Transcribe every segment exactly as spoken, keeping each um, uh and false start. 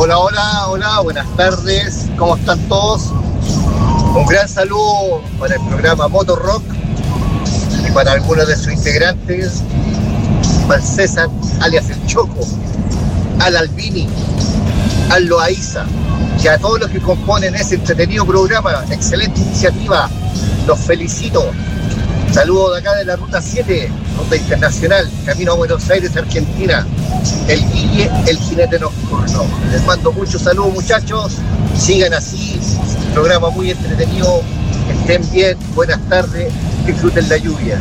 Hola, hola, hola, buenas tardes, ¿cómo están todos? Un gran saludo para el programa Moto Rock y para algunos de sus integrantes, para el César, alias el Choco, al Albini, al Loaiza y a todos los que componen ese entretenido programa. Excelente iniciativa, los felicito. Saludos de acá de la Ruta siete, Ruta Internacional, camino a Buenos Aires, Argentina. El Guille, el jinete nocturno. Les mando muchos saludos, muchachos. Sigan así, programa muy entretenido. Estén bien, buenas tardes, disfruten la lluvia.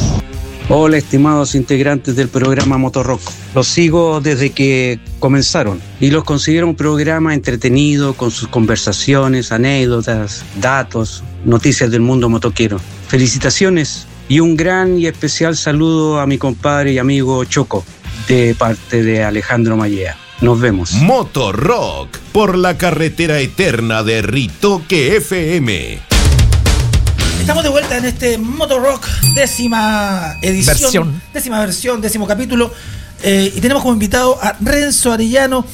Hola, estimados integrantes del programa Motorrock. Los sigo desde que comenzaron y los considero un programa entretenido con sus conversaciones, anécdotas, datos, noticias del mundo motoquero. Felicitaciones y un gran y especial saludo a mi compadre y amigo Choco, de parte de Alejandro Mallea. Nos vemos. Motorrock, por la carretera eterna de Ritoque F M. Estamos de vuelta en este Motorrock, décima edición, versión. décima versión, décimo capítulo, eh, y tenemos como invitado a Renzo Arellano,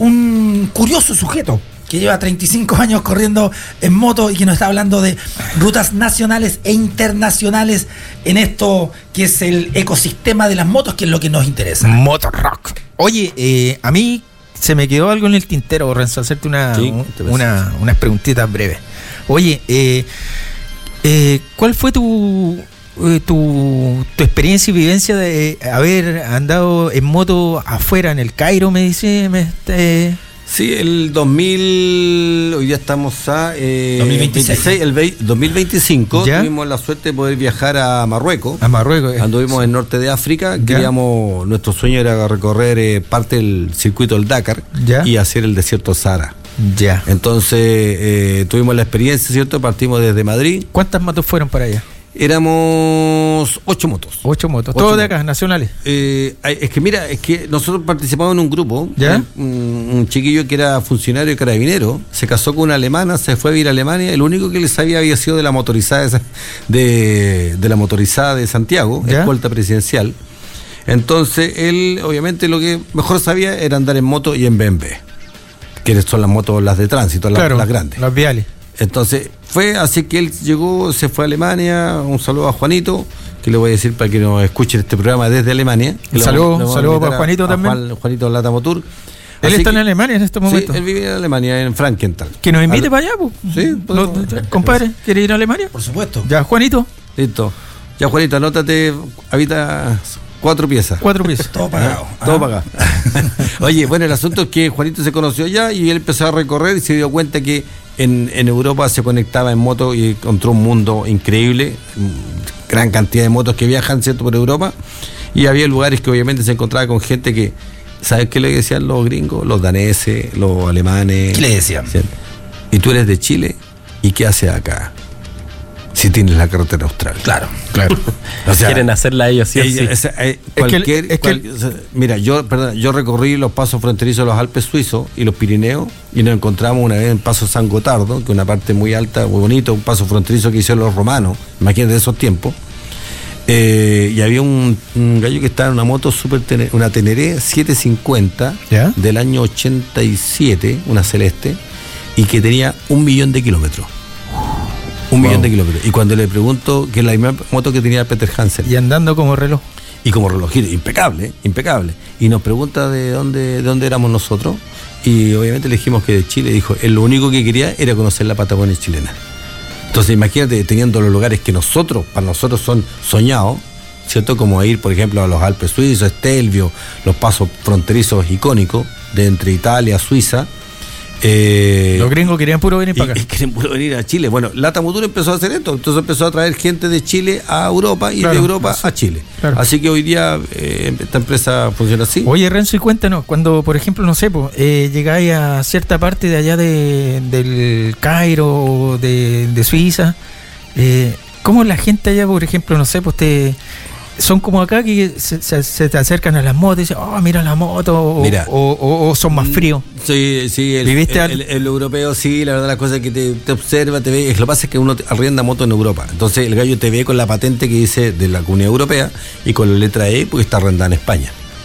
un curioso sujeto que lleva treinta y cinco años corriendo en moto y que nos está hablando de rutas nacionales e internacionales en esto que es el ecosistema de las motos, que es lo que nos interesa. Motorrock. Oye, eh, a mí se me quedó algo en el tintero, Renzo, hacerte una, sí, una, unas preguntitas breves. Oye, eh, eh, ¿cuál fue tu, eh, tu, tu experiencia y vivencia de haber andado en moto afuera, en el Cairo, me dice? Me, eh, Sí, el dos mil, hoy ya estamos a eh, dos mil veintiséis. veintiséis, el ve, dos mil veinticinco, ¿ya? Tuvimos la suerte de poder viajar a Marruecos. A Marruecos. Eh. Anduvimos en el norte de África, ¿ya? Queríamos, nuestro sueño era recorrer eh, parte del circuito del Dakar, ¿ya? Y hacer el desierto Sahara. Ya. Entonces eh, tuvimos la experiencia, ¿cierto? Partimos desde Madrid. ¿Cuántas motos fueron para allá? Éramos ocho motos. Ocho motos, Ocho todos de motos. acá, nacionales. Eh, es que mira, es que nosotros participamos en un grupo. ¿Ya? Un, un chiquillo que era funcionario carabinero, se casó con una alemana, se fue a vivir a Alemania. El único que le sabía había sido de la motorizada de, de, de la motorizada de Santiago, ¿ya? Escolta presidencial. Entonces él, obviamente, lo que mejor sabía era andar en moto y en B M W, que son las motos, las de tránsito, las, claro, las grandes, las viales. Entonces fue así que él llegó, se fue a Alemania. Un saludo a Juanito, que le voy a decir para que nos escuchen este programa desde Alemania. Un saludo, saludo para Juanito a, también. a Juan, Juanito Lata Motor. Él así está que, en Alemania en este momento. Sí, él vive en Alemania, en Frankenthal. Que nos invite Al, para allá, pues. Sí, no, compadre, ¿quiere ir a Alemania? Por supuesto. Ya, Juanito. Listo. Ya, Juanito, anótate, habita cuatro piezas. Cuatro piezas. Todo pagado. ¿Ah? Todo pagado. Oye, bueno, el asunto es que Juanito se conoció allá y él empezó a recorrer y se dio cuenta que en, en Europa se conectaba en moto y encontró un mundo increíble, gran cantidad de motos que viajan, ¿cierto?, por Europa, y había lugares que obviamente se encontraba con gente que, ¿sabes qué le decían los gringos? Los daneses, los alemanes. ¿Qué le decían? ¿Cierto? Y tú eres de Chile, ¿y qué haces acá? Si tienes la carretera austral. Claro, claro. O sea, quieren hacerla ellos, sí, ella, sí. Esa, eh, cualquier, es que, es cual, que, o sea, mira, yo, perdón, yo recorrí los pasos fronterizos de los Alpes suizos y los Pirineos y nos encontramos una vez en Paso San Gotardo, que es una parte muy alta, muy bonito, un paso fronterizo que hicieron los romanos, imagínate de esos tiempos. Eh, y había un, un gallo que estaba en una moto super tener, una Teneré setecientos cincuenta, ¿ya?, del año ochenta y siete, una celeste, y que tenía un millón de kilómetros. Un wow. millón de kilómetros. Y cuando le pregunto, que es la misma moto que tenía Peter Hansen. Y andando como reloj. Y como relojito, impecable, impecable. Y nos pregunta de dónde, de dónde éramos nosotros. Y obviamente le dijimos que de Chile. Dijo, él lo único que quería era conocer la Patagonia chilena. Entonces imagínate, teniendo los lugares que nosotros, para nosotros son soñados, ¿cierto? Como ir, por ejemplo, a los Alpes suizos, Stelvio, los pasos fronterizos icónicos de entre Italia, Suiza. Eh, los gringos querían puro venir para acá. Y, y querían puro venir a Chile. Bueno, Lata Motor empezó a hacer esto, entonces empezó a traer gente de Chile a Europa y claro, de Europa a Chile. Claro. Así que hoy día eh, esta empresa funciona así. Oye, Renzo, y cuéntanos, cuando, por ejemplo, no sé, pues, eh, llegáis a cierta parte de allá de, del Cairo, de, de Suiza, eh, ¿cómo la gente allá, por ejemplo, no sé, pues te... son como acá que se, se, se te acercan a las motos y dicen, oh, mira la moto, mira, o, o, o son más fríos? Sí, sí, el, el, el, el europeo sí, la verdad, la cosa es que te, te observa, te ve. Lo que pasa es que uno arrienda moto en Europa, entonces el gallo te ve con la patente que dice de la Comunidad Europea y con la letra E porque está arrendada en España.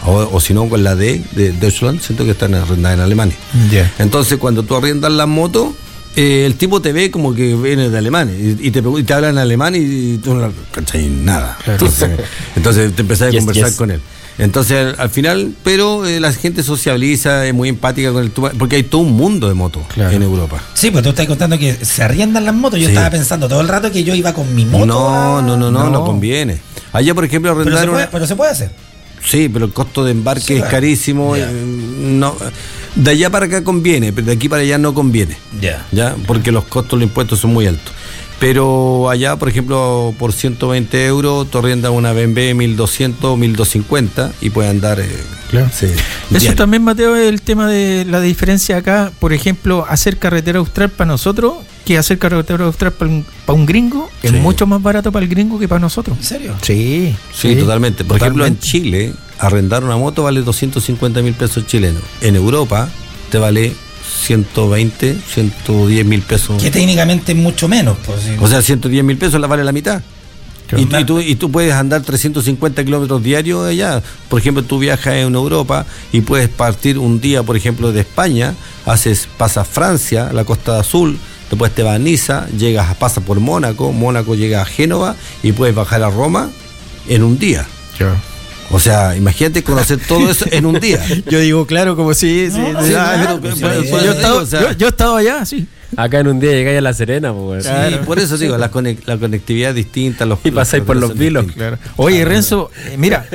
O, o si no, con la D de Deutschland, siento que están arrendadas en Alemania. Yeah. Entonces, cuando tú arriendas las motos, eh, el tipo te ve como que viene de Alemania y, y, te, y te habla en alemán y tú no cachai nada. Claro. Entonces, entonces te empezás a yes, conversar yes. con él. Entonces, al, al final, pero eh, la gente sociabiliza, es muy empática con el porque hay todo un mundo de motos claro. en Europa. Sí, pues tú estás contando que se arriendan las motos. Yo sí. estaba pensando todo el rato que yo iba con mi moto. No, a... no, no, no, no, no conviene. Allá, por ejemplo, arrendar pero se puede, una... pero se puede hacer. Sí, pero el costo de embarque sí, es carísimo. Yeah. No, de allá para acá conviene, pero de aquí para allá no conviene. Yeah. Ya, porque los costos, los impuestos son muy altos. Pero allá, por ejemplo, por ciento veinte euros, tú arriendas una B M W mil doscientos, mil doscientos cincuenta y puedes andar. Eh, claro. Sí, eso diario. También, Mateo, es el tema de la diferencia acá. Por ejemplo, hacer carretera austral para nosotros, que hacer carretera austral para un, para un gringo, sí. es mucho más barato para el gringo que para nosotros. ¿En serio? Sí, sí, sí totalmente. Por totalmente. ejemplo, en Chile, arrendar una moto vale doscientos cincuenta mil pesos chilenos. En Europa, te vale ciento veinte, ciento diez mil pesos. Que técnicamente es mucho menos. Pues, sí. O sea, ciento diez mil pesos la vale la mitad. Y, y, tú, y tú puedes andar trescientos cincuenta kilómetros diarios allá. Por ejemplo, tú viajas en Europa y puedes partir un día, por ejemplo, de España, haces, pasas Francia, la Costa Azul, después te vas a Niza, llegas, pasas por Mónaco, Mónaco llega a Génova y puedes bajar a Roma en un día. Claro. O sea, imagínate conocer todo eso en un día. Yo digo, claro, como si... Sí, no, sí, sí, ah, claro, pero, sí, pero, sí, yo, sí, he estado, o sea, yo, yo he estado allá, sí. Acá en un día llegáis a La Serena, pues. Sí, claro. Por eso digo, la, conect, la conectividad es distinta. Los, y pasáis por los vilos. Claro. Oye, claro. Renzo, eh, mira,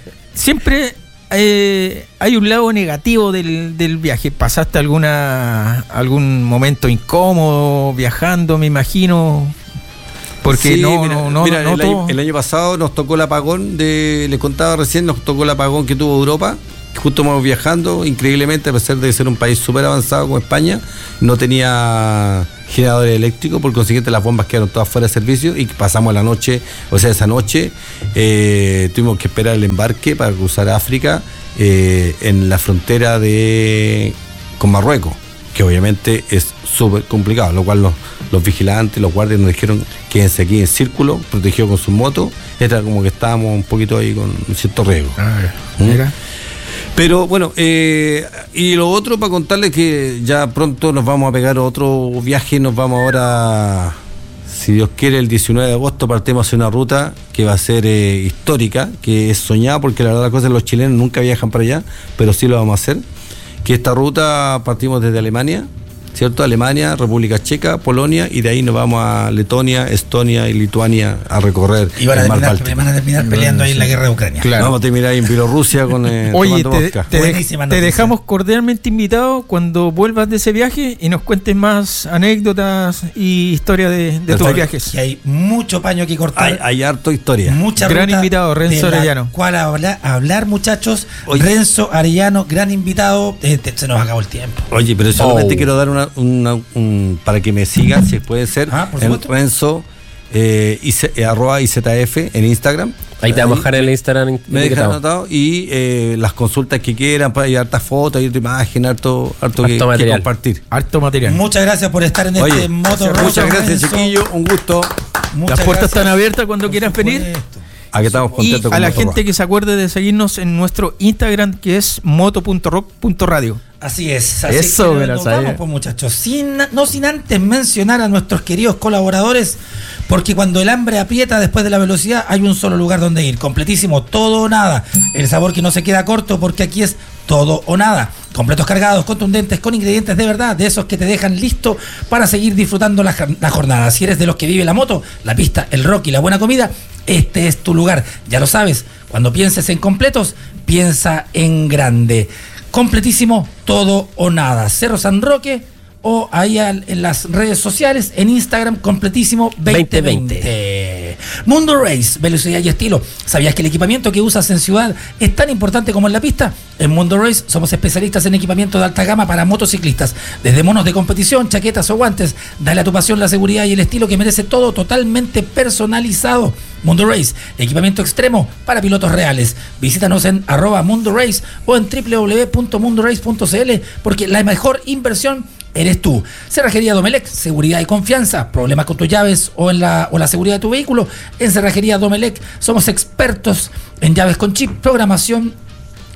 siempre eh, hay un lado negativo del, del viaje. ¿Pasaste alguna algún momento incómodo viajando, me imagino? Porque sí, no, mira, no, no, mira, no el, todo... año, el año pasado nos tocó el apagón de, les contaba recién, nos tocó el apagón que tuvo Europa. Justo vamos viajando, increíblemente, a pesar de ser un país súper avanzado como España, no tenía generadores eléctricos, por consiguiente las bombas quedaron todas fuera de servicio y pasamos la noche, o sea, esa noche eh, tuvimos que esperar el embarque para cruzar África eh, en la frontera de con Marruecos, que obviamente es súper complicado, lo cual los, los vigilantes, los guardias nos dijeron quédense aquí en círculo, protegidos con sus motos, era como que estábamos un poquito ahí con un cierto riesgo. Ah, mira. ¿Mm? Pero bueno, eh, y lo otro para contarles que ya pronto nos vamos a pegar otro viaje, nos vamos ahora, si Dios quiere, el diecinueve de agosto partimos hacia una ruta que va a ser eh, histórica, que es soñada porque la verdad las cosas los chilenos nunca viajan para allá, pero sí lo vamos a hacer, que esta ruta partimos desde Alemania, ¿cierto? Alemania, República Checa, Polonia y de ahí nos vamos a Letonia, Estonia y Lituania a recorrer y van a el mar terminar, Báltico. Van a terminar peleando no, ahí en la guerra de Ucrania. Claro. Vamos a terminar ahí en Bielorrusia con eh, Oye, te, te, de, te dejamos cordialmente invitado cuando vuelvas de ese viaje y nos cuentes más anécdotas y historias de, de tus viajes. Y hay mucho paño que cortar. Hay, hay harto historia. Mucha gran invitado, Renzo Arellano. ¿Cuál hablar, hablar, muchachos? Oye. Renzo Arellano, gran invitado. Eh, te, se nos acabó el tiempo. Oye, pero solamente oh. quiero dar una Una, un, para que me sigan, si puede ser, ah, en Renzo eh, eh, arroba I Z F en Instagram. Ahí te vamos a dejar el Instagram. Me dejan anotado y eh, las consultas que quieran, para hay hartas fotos, hay otra imagen, harto, harto, harto que, que compartir. Harto material. Muchas gracias por estar en Oye, este Motor Rock. Muchas gracias, chiquillo, un gusto. Muchas las puertas gracias. Están abiertas cuando por quieran venir. Aquí estamos contentos. Y a la gente rock. Que se acuerde de seguirnos en nuestro Instagram, que es moto punto rock punto radio. Así es. Así Eso, que nos vamos, pues, muchachos. Sin, no sin antes mencionar a nuestros queridos colaboradores, porque cuando el hambre aprieta después de la velocidad, hay un solo lugar donde ir. Completísimo, todo o nada. El sabor que no se queda corto, porque aquí es todo o nada. Completos cargados, contundentes, con ingredientes de verdad, de esos que te dejan listo para seguir disfrutando la, la jornada. Si eres de los que vive la moto, la pista, el rock y la buena comida, este es tu lugar. Ya lo sabes, cuando pienses en completos, piensa en grande. Completísimo, todo o nada. Cerro San Roque o ahí al, en las redes sociales, en Instagram, completísimo veinte veinte. Mundo Race, velocidad y estilo. ¿Sabías que el equipamiento que usas en ciudad es tan importante como en la pista? En Mundo Race somos especialistas en equipamiento de alta gama para motociclistas. Desde monos de competición, chaquetas o guantes, dale a tu pasión la seguridad y el estilo que merece, todo totalmente personalizado. Mundo Race, equipamiento extremo para pilotos reales. Visítanos en arroba Mundo Race o en doble u doble u doble u punto mundo race punto c l, porque la mejor inversión eres tú. Cerrajería Domelec, seguridad y confianza. ¿Problemas con tus llaves o en la o la seguridad de tu vehículo? En Cerrajería Domelec somos expertos en llaves con chip, programación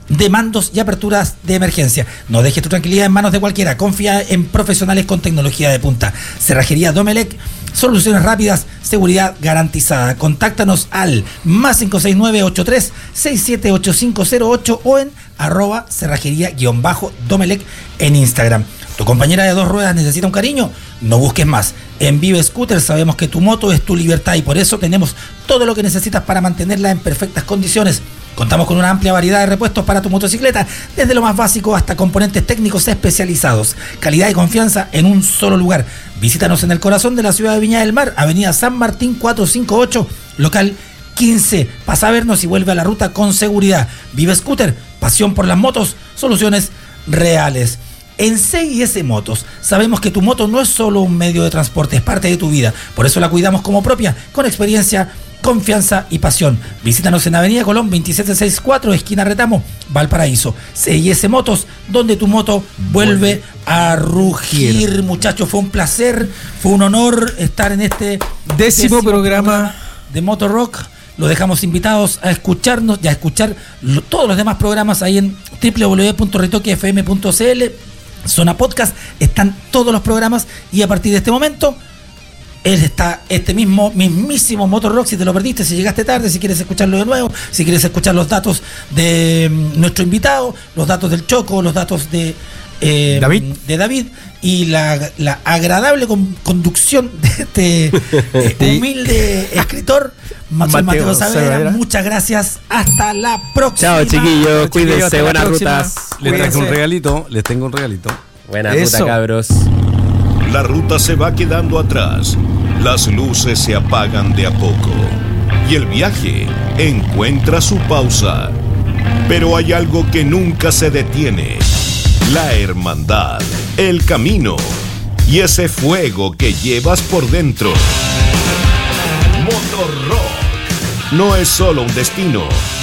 de mandos y aperturas de emergencia. No dejes tu tranquilidad en manos de cualquiera. Confía en profesionales con tecnología de punta. Cerrajería Domelec, soluciones rápidas, seguridad garantizada. Contáctanos al más cinco seis nueve, ocho tres seis siete ocho cinco cero ocho o en arroba cerrajería-domelec en Instagram. ¿Tu compañera de dos ruedas necesita un cariño? No busques más. En Vive Scooter sabemos que tu moto es tu libertad y por eso tenemos todo lo que necesitas para mantenerla en perfectas condiciones. Contamos con una amplia variedad de repuestos para tu motocicleta, desde lo más básico hasta componentes técnicos especializados. Calidad y confianza en un solo lugar. Visítanos en el corazón de la ciudad de Viña del Mar, Avenida San Martín cuatrocientos cincuenta y ocho, local quince. Pasa a vernos y vuelve a la ruta con seguridad. Vive Scooter, pasión por las motos, soluciones reales. En C I S Motos sabemos que tu moto no es solo un medio de transporte, es parte de tu vida. Por eso la cuidamos como propia, con experiencia, confianza y pasión. Visítanos en Avenida Colón veintisiete sesenta y cuatro, esquina Retamo, Valparaíso. C I S Motos, donde tu moto vuelve a rugir. Muchachos, fue un placer, fue un honor estar en este décimo, décimo programa, programa de Motor Rock. Los dejamos invitados a escucharnos y a escuchar lo, todos los demás programas ahí en doble u doble u doble u punto ritoque f m punto c l. Zona Podcast, están todos los programas y a partir de este momento él está este mismo mismísimo Motor Rock. Si te lo perdiste, si llegaste tarde, si quieres escucharlo de nuevo, si quieres escuchar los datos de um, nuestro invitado, los datos del Choco, los datos de eh, David. de David y la, la agradable con, conducción de este eh, humilde escritor Mateo, Mateo Saavedra. Muchas gracias, hasta la próxima. Chao chiquillos, cuídense, buenas rutas. Les traigo un regalito, les tengo un regalito. Buena ruta, cabros. La ruta se va quedando atrás, las luces se apagan de a poco y el viaje encuentra su pausa. Pero hay algo que nunca se detiene: la hermandad, el camino y ese fuego que llevas por dentro. Motor Rock no es solo un destino,